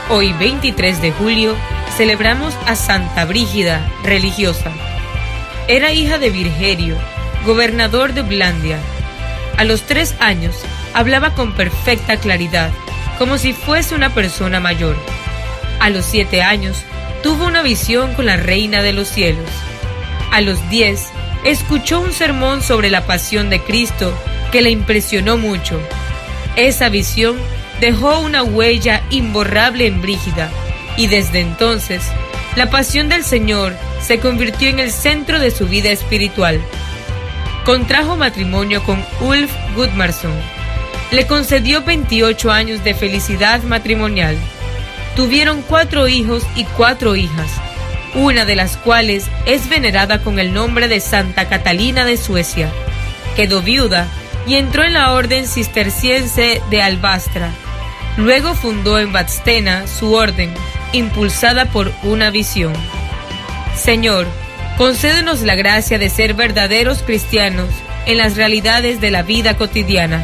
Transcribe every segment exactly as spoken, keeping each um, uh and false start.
Hoy, veintitrés de julio, celebramos a Santa Brígida, religiosa. Era hija de Virgerio, gobernador de Blandia. A los tres años, hablaba con perfecta claridad, como si fuese una persona mayor. A los siete años, tuvo una visión con la Reina de los Cielos. A los diez, escuchó un sermón sobre la pasión de Cristo que le impresionó mucho. Esa visión dejó una huella imborrable en Brígida, y desde entonces, la pasión del Señor se convirtió en el centro de su vida espiritual. Contrajo matrimonio con Ulf Gudmarsson. Le concedió veintiocho años de felicidad matrimonial. Tuvieron cuatro hijos y cuatro hijas, una de las cuales es venerada con el nombre de Santa Catalina de Suecia. Quedó viuda y entró en la orden cisterciense de Albastra. Luego fundó en Vadstena su orden, impulsada por una visión. Señor, concédenos la gracia de ser verdaderos cristianos en las realidades de la vida cotidiana.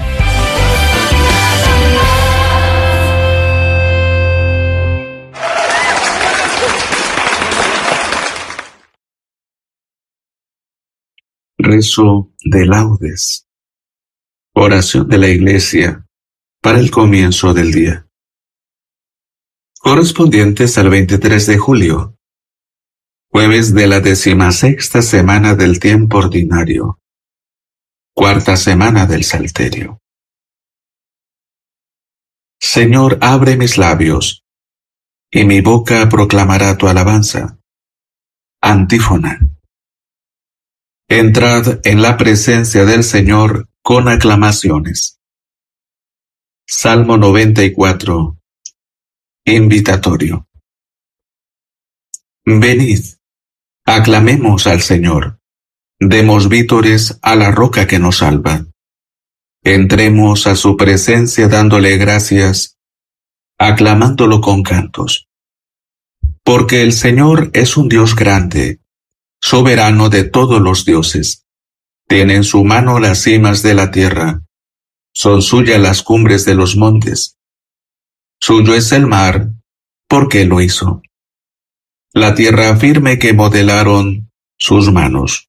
Rezo de laudes. Oración de la Iglesia para el comienzo del día. Correspondientes al veintitrés de julio, jueves de la decimasexta semana del tiempo ordinario, cuarta semana del Salterio. Señor, abre mis labios, y mi boca proclamará tu alabanza. Antífona. Entrad en la presencia del Señor con aclamaciones. Salmo noventa y cuatro. Invitatorio. Venid, aclamemos al Señor, demos vítores a la roca que nos salva. Entremos a su presencia dándole gracias, aclamándolo con cantos. Porque el Señor es un Dios grande, soberano de todos los dioses. Tiene en su mano las cimas de la tierra, son suyas las cumbres de los montes. Suyo es el mar, porque lo hizo. La tierra firme que modelaron sus manos.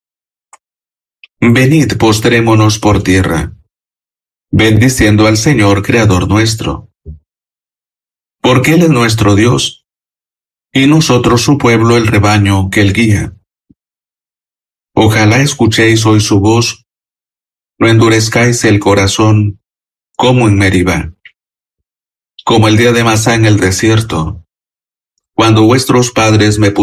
Venid, postrémonos por tierra, bendiciendo al Señor, Creador nuestro. Porque Él es nuestro Dios, y nosotros su pueblo, el rebaño que Él guía. Ojalá escuchéis hoy su voz, no endurezcáis el corazón como en Meribá, como el día de Masá en el desierto, cuando vuestros padres me